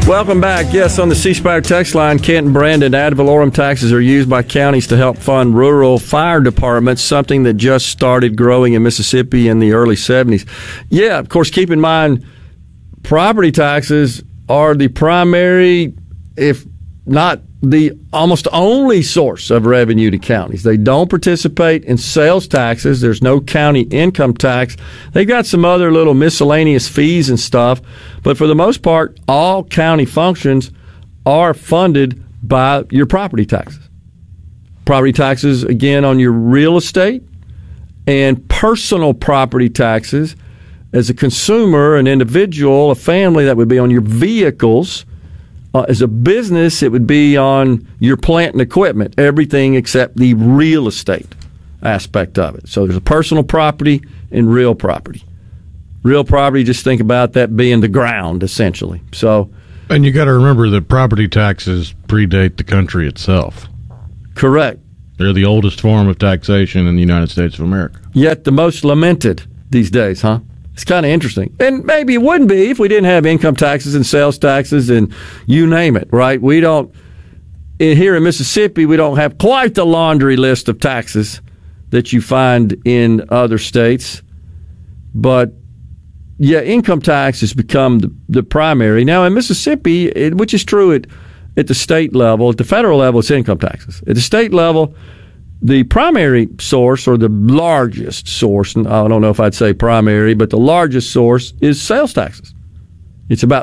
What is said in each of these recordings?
Welcome back. Yes, on the C Spire text line, Kent and Brandon, ad valorem taxes are used by counties to help fund rural fire departments, something that just started growing in Mississippi in the early 70s. Yeah, of course, keep in mind, property taxes are the primary, if not the almost only source of revenue to counties. They don't participate in sales taxes. There's no county income tax. They've got some other little miscellaneous fees and stuff, but for the most part, all county functions are funded by your property taxes. Property taxes, again, on your real estate, and personal property taxes as a consumer, an individual, a family, that would be on your vehicles. As a business, it would be on your plant and equipment, everything except the real estate aspect of it. So there's a personal property and real property. Real property, just think about that being the ground, essentially. And you got to remember that property taxes predate the country itself. Correct. They're the oldest form of taxation in the United States of America. Yet the most lamented these days, huh? It's kind of interesting. And maybe it wouldn't be if we didn't have income taxes and sales taxes and you name it, right? We don't, here in Mississippi, we don't have quite the laundry list of taxes that you find in other states. But, yeah, income tax has become the primary. Now, in Mississippi, which is true at the state level, at the federal level, it's income taxes. At the state level, the primary source, or the largest source, and I don't know if I'd say primary, but the largest source is sales taxes. It's about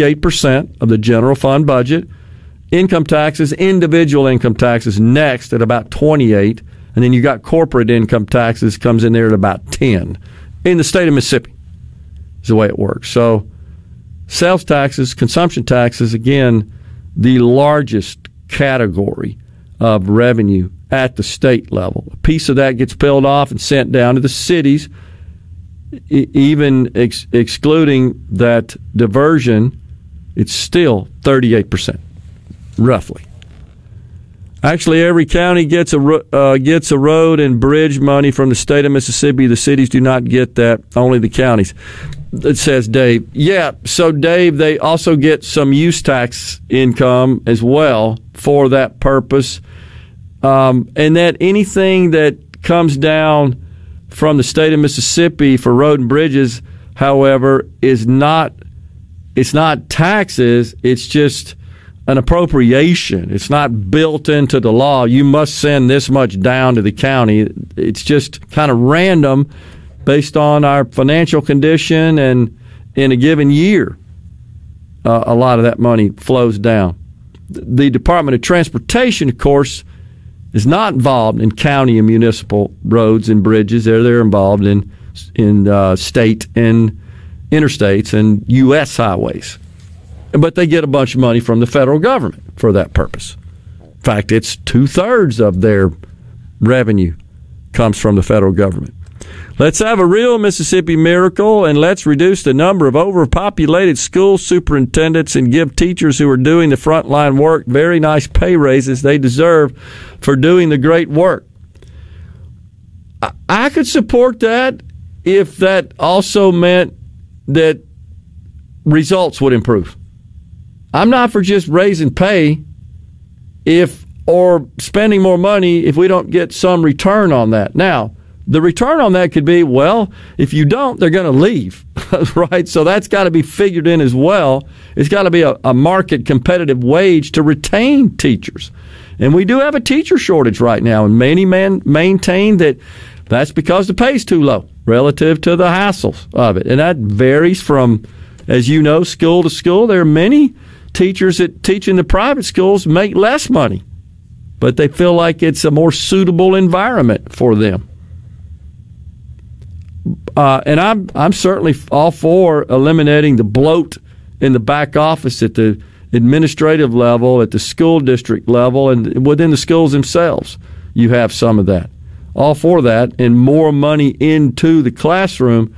38% of the general fund budget. Income taxes, individual income taxes next at about 28%, and then you got corporate income taxes comes in there at about 10%. In the state of Mississippi is the way it works. So sales taxes, consumption taxes, again, the largest category of revenue at the state level. A piece of that gets peeled off and sent down to the cities, even excluding that diversion, it's still 38%, roughly. Actually, every county gets a road and bridge money from the state of Mississippi. The cities do not get that, only the counties. It says Dave. Yeah, so Dave, they also get some use tax income as well for that purpose. And that anything that comes down from the state of Mississippi for road and bridges, however, it's not taxes, it's just an appropriation. It's not built into the law. You must send this much down to the county. It's just kind of random based on our financial condition, and in a given year, a lot of that money flows down. The Department of Transportation, of course, is not involved in county and municipal roads and bridges. They're involved in state and interstates and U.S. highways. But they get a bunch of money from the federal government for that purpose. In fact, it's 2/3 of their revenue comes from the federal government. Let's have a real Mississippi miracle, and let's reduce the number of overpopulated school superintendents and give teachers who are doing the frontline work very nice pay raises they deserve for doing the great work. I could support that if that also meant that results would improve. I'm not for just raising pay or spending more money if we don't get some return on that. Now, the return on that could be, well, if you don't, they're going to leave, right? So that's got to be figured in as well. It's got to be a market competitive wage to retain teachers. And we do have a teacher shortage right now, and many maintain that that's because the pay's too low relative to the hassles of it. And that varies from, as you know, school to school. There are many teachers that teach in the private schools make less money, but they feel like it's a more suitable environment for them. And I'm certainly all for eliminating the bloat in the back office at the administrative level, at the school district level, and within the schools themselves. You have some of that. All for that, and more money into the classroom.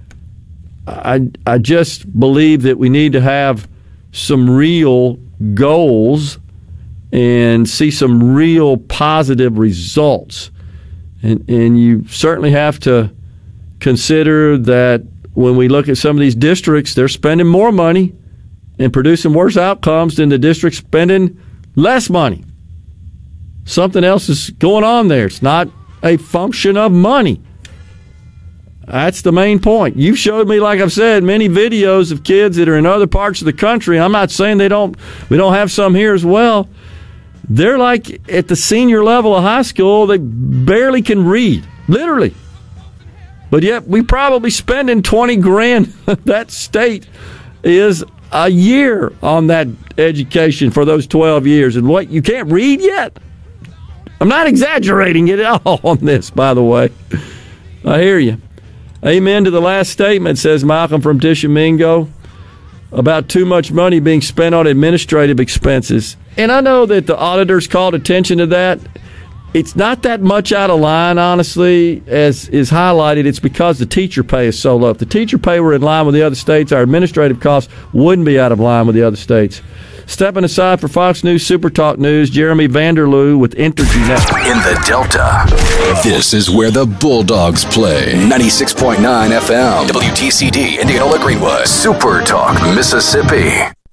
I just believe that we need to have some real goals and see some real positive results. And you certainly have to consider that when we look at some of these districts, they're spending more money and producing worse outcomes than the district spending less money. Something else is going on there. It's not a function of money. That's the main point. You've showed me, like I've said, many videos of kids that are in other parts of the country. I'm not saying we don't have some here as well. They're like at the senior level of high school, they barely can read, literally. But yet we probably spending $20,000. That state is a year on that education for those 12 years. And what, you can't read yet? I'm not exaggerating it at all on this, by the way. I hear you. Amen to the last statement, says Malcolm from Tishomingo, about too much money being spent on administrative expenses. And I know that the auditors called attention to that. It's not that much out of line, honestly, as is highlighted. It's because the teacher pay is so low. If the teacher pay were in line with the other states, our administrative costs wouldn't be out of line with the other states. Stepping aside for Fox News Super Talk News, Jeremy Vanderloo with Entergy Network. In the Delta, this is where the Bulldogs play. 96.9 FM, WTCD, Indianola Greenwood, Super Talk, Mississippi.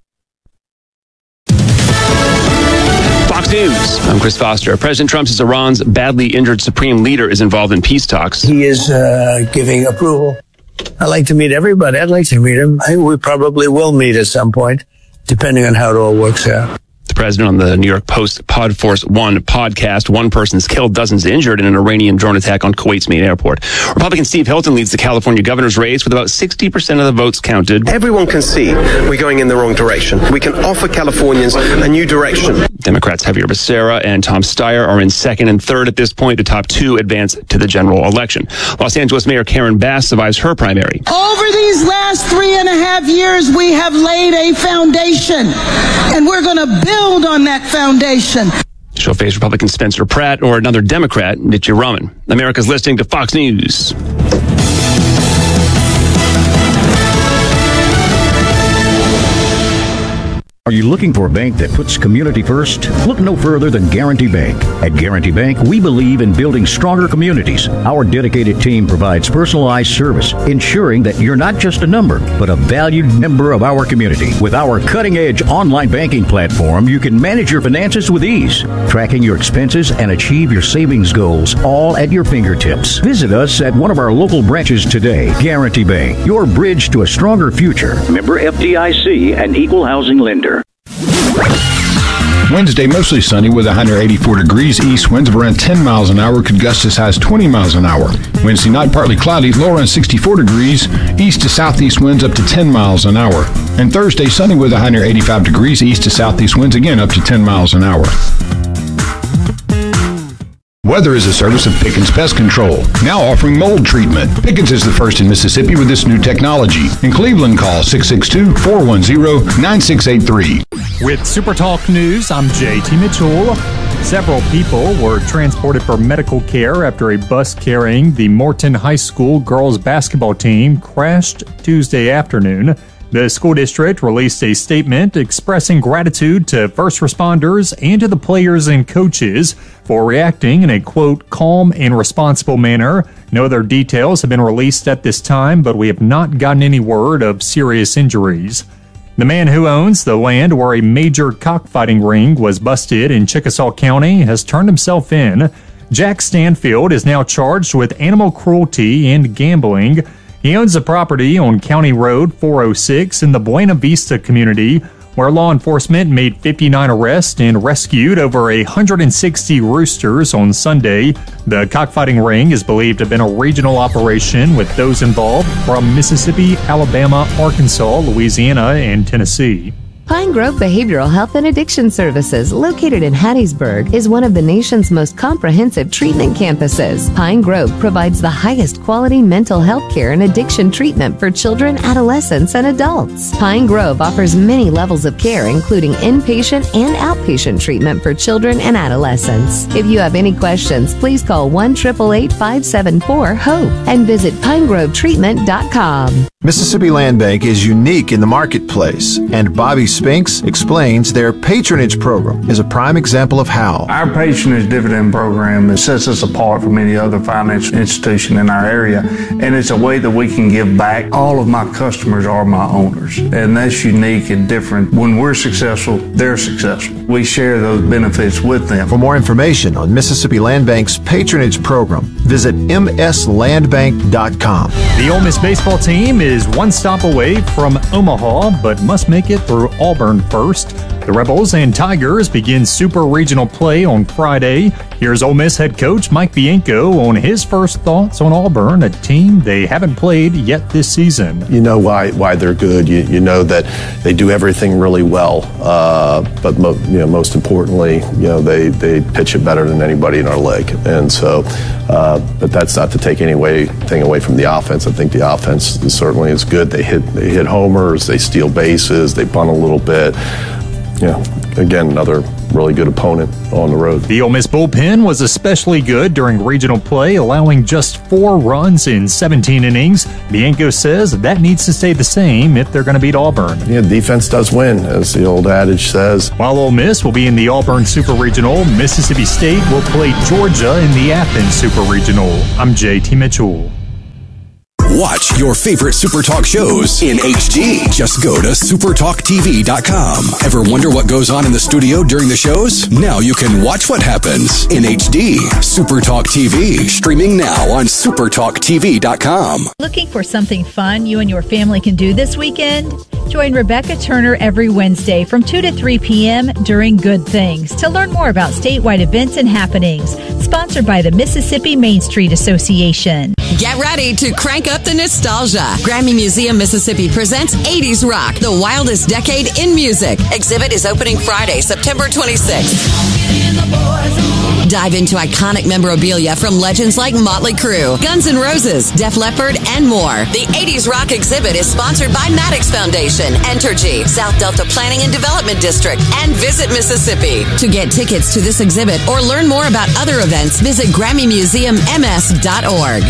Fox News. I'm Chris Foster. President Trump says Iran's badly injured supreme leader is involved in peace talks. He is giving approval. I'd like to meet everybody. I'd like to meet him. We probably will meet at some point, depending on how it all works out. The president on the New York Post Podforce One podcast. One person's killed, dozens injured in an Iranian drone attack on Kuwait's main airport. Republican Steve Hilton leads the California governor's race with about 60% of the votes counted. Everyone can see we're going in the wrong direction. We can offer Californians a new direction. Democrats Javier Becerra and Tom Steyer are in second and third at this point. The top two advance to the general election. Los Angeles Mayor Karen Bass survives her primary. Over these last 3.5 years, we have laid a foundation, and we're going to build on that foundation. She'll face Republican Spencer Pratt or another Democrat, Mitchell Roman. America's listening to Fox News. Are you looking for a bank that puts community first? Look no further than Guarantee Bank. At Guarantee Bank, we believe in building stronger communities. Our dedicated team provides personalized service, ensuring that you're not just a number, but a valued member of our community. With our cutting-edge online banking platform, you can manage your finances with ease, tracking your expenses and achieve your savings goals, all at your fingertips. Visit us at one of our local branches today. Guarantee Bank, your bridge to a stronger future. Member FDIC, an equal housing lender. Wednesday, mostly sunny with 184 degrees. East winds of around 10 miles an hour, could gust as high as 20 miles an hour. Wednesday night, partly cloudy, low around 64 degrees. East to southeast winds up to 10 miles an hour. And Thursday, sunny with 185 degrees. East to southeast winds again up to 10 miles an hour. Weather is a service of Pickens Pest Control, now offering mold treatment. Pickens is the first in Mississippi with this new technology. In Cleveland, call 662-410-9683. With Super Talk News, I'm JT Mitchell. Several people were transported for medical care after a bus carrying the Morton High School girls basketball team crashed Tuesday afternoon. The school district released a statement expressing gratitude to first responders and to the players and coaches for reacting in a, quote, calm and responsible manner. No other details have been released at this time, but we have not gotten any word of serious injuries. The man who owns the land where a major cockfighting ring was busted in Chickasaw County has turned himself in. Jack Stanfield is now charged with animal cruelty and gambling. He owns a property on County Road 406 in the Buena Vista community, where law enforcement made 59 arrests and rescued over 160 roosters on Sunday. The cockfighting ring is believed to have been a regional operation with those involved from Mississippi, Alabama, Arkansas, Louisiana, and Tennessee. Pine Grove Behavioral Health and Addiction Services, located in Hattiesburg, is one of the nation's most comprehensive treatment campuses. Pine Grove provides the highest quality mental health care and addiction treatment for children, adolescents, and adults. Pine Grove offers many levels of care, including inpatient and outpatient treatment for children and adolescents. If you have any questions, please call 1-888-574-HOPE and visit pinegrovetreatment.com. Mississippi Land Bank is unique in the marketplace, and Bobby Spinks explains their patronage program is a prime example of how. Our patronage dividend program sets us apart from any other financial institution in our area, and it's a way that we can give back. All of my customers are my owners, and that's unique and different. When we're successful, they're successful. We share those benefits with them. For more information on Mississippi Land Bank's patronage program, visit mslandbank.com. The Ole Miss baseball team is one stop away from Omaha, but must make it through Auburn first. The Rebels and Tigers begin Super Regional play on Friday. Here's Ole Miss head coach Mike Bianco on his first thoughts on Auburn, a team they haven't played yet this season. You know why they're good. You know that they do everything really well, but most importantly, they pitch it better than anybody in our league. And so, but that's not to take anything away from the offense. I think the offense certainly is good. They hit homers, they steal bases, they bunt a little bit. Again, another really good opponent on the road. The Ole Miss bullpen was especially good during regional play, allowing just 4 runs in 17 innings. Bianco says that needs to stay the same if they're going to beat Auburn. Yeah, defense does win, as the old adage says. While Ole Miss will be in the Auburn Super Regional, Mississippi State will play Georgia in the Athens Super Regional. I'm JT Mitchell. Watch your favorite Super Talk shows in HD. Just go to supertalktv.com. Ever wonder what goes on in the studio during the shows? Now you can watch what happens in HD. Super Talk TV, streaming now on supertalktv.com. Looking for something fun you and your family can do this weekend? Join Rebecca Turner every Wednesday from 2 to 3 p.m. during Good Things to learn more about statewide events and happenings. Sponsored by the Mississippi Main Street Association. Get ready to crank up the nostalgia. Grammy Museum Mississippi presents 80s Rock, the wildest decade in music. Exhibit is opening Friday, September 26th. Dive into iconic memorabilia from legends like Motley Crue, Guns N' Roses, Def Leppard, and more. The 80s Rock exhibit is sponsored by Maddox Foundation, Entergy, South Delta Planning and Development District, and Visit Mississippi. To get tickets to this exhibit or learn more about other events, visit GrammyMuseumMS.org.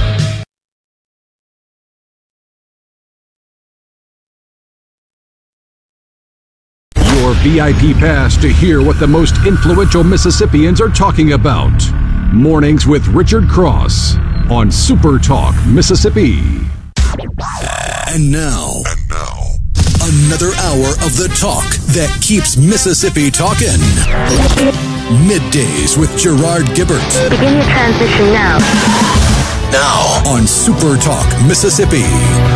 Your VIP pass to hear what the most influential Mississippians are talking about. Mornings with Richard Cross on Super Talk Mississippi. And now, another hour of the talk that keeps Mississippi talking. Middays with Gerard Gibbert. Begin your transition now. Now on Super Talk Mississippi.